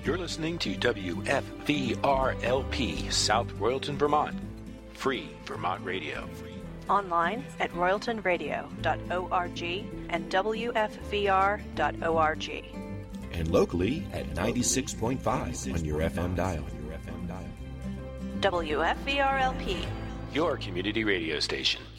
You're listening to WFVRLP, South Royalton, Vermont. Free Vermont Radio. Online at royaltonradio.org and WFVR.org. And locally at 96.5 on your FM dial. WFVRLP, Your community radio station.